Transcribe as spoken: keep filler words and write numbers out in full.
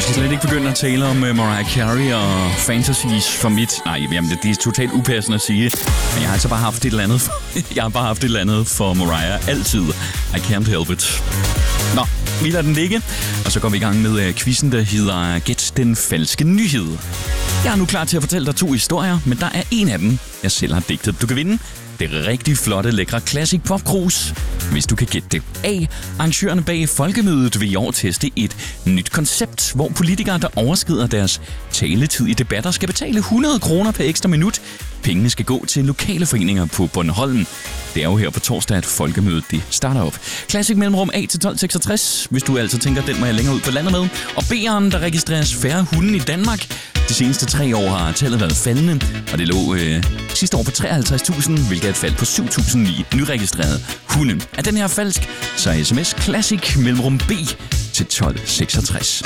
skal slet ikke begynde at tale om uh, Mariah Carey og fantasies for mit... Nej, jamen, det, det er totalt upassende at sige. Men jeg har altså bare haft et eller andet for, jeg har bare haft et eller andet for Mariah altid. I can't help it. Nå, vi lader den ligge, og så går vi i gang med uh, quizzen, der hedder Gæt den falske nyhed. Jeg er nu klar til at fortælle dig to historier, men der er en af dem, jeg selv har digtet. Du kan vinde det rigtig flotte, lækre Classic Pop Cruise, hvis du kan gætte det. A. Arrangørerne bag Folkemødet vil i år teste et nyt koncept, hvor politikere, der overskrider deres taletid i debatter, skal betale hundrede kroner per ekstra minut. Pengene skal gå til lokale foreninger på Bornholm. Det er jo her på torsdag, at Folkemødet det starter op. Classic mellemrum A til tolv seksogtres, hvis du altså tænker, den må jeg længere ud på landet med. Og B'eren, der registreres færre hunde i Danmark. De seneste tre år har tallet været faldende, og det lå øh, sidste år på treoghalvtreds tusind, hvilket er et fald på syv tusind i nyregistrerede hunde. Er den her falsk, så er sms Classic mellemrum B til tolv seksogtres.